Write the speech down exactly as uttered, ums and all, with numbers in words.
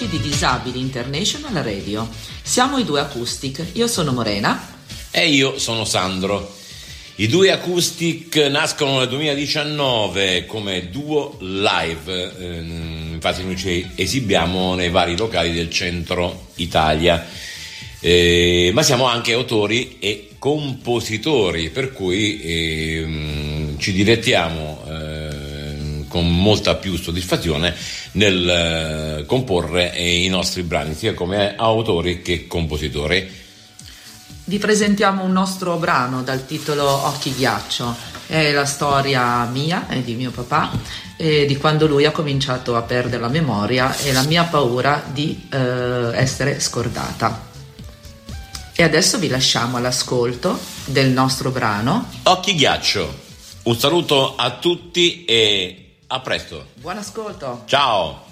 amici di Disabili International Radio. Siamo i Due Acoustic, io sono Morena. E io sono Sandro. I Due Acoustic nascono nel duemiladiciannove come duo live, infatti noi ci esibiamo nei vari locali del centro Italia, eh, ma siamo anche autori e compositori, per cui eh, ci dilettiamo eh, con molta più soddisfazione nel eh, comporre i nostri brani, sia come autori che compositori. Vi presentiamo un nostro brano dal titolo Occhi Ghiaccio. È la storia mia e di mio papà, e di quando lui ha cominciato a perdere la memoria e la mia paura di eh, essere scordata. E adesso vi lasciamo all'ascolto del nostro brano Occhi Ghiaccio. Un saluto a tutti e a presto. Buon ascolto. Ciao.